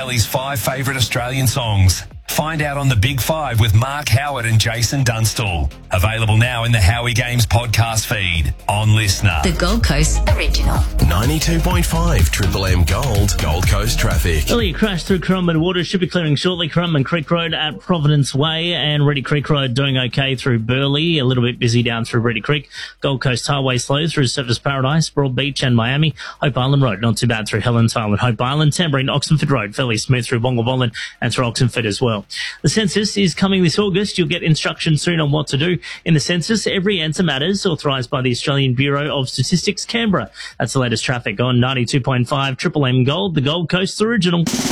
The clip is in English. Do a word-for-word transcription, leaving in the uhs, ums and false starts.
Valley's five favourite Australian songs. Find out on the Big Five with Mark Howard and Jason Dunstall. Available now in the Howie Games podcast feed on Listener. The Gold Coast Original. ninety-two point five Triple M Gold, Gold Coast traffic. Earlier crash through Currumbin Water should be clearing shortly. Currumbin Creek Road at Providence Way and Reedy Creek Road doing okay through Burleigh. A little bit busy down through Reedy Creek. Gold Coast Highway slow through Surfers Paradise, Broad Beach and Miami. Hope Island Road not too bad through Helens Island. Hope Island, Tamborine, Oxenford Road fairly smooth through Bongabolin and through Oxenford as well. The census is coming this August. You'll get instructions soon on what to do in the census. Every answer matters, authorised by the Australian Bureau of Statistics, Canberra. That's the latest traffic on ninety-two point five Triple M Gold, the Gold Coast Original.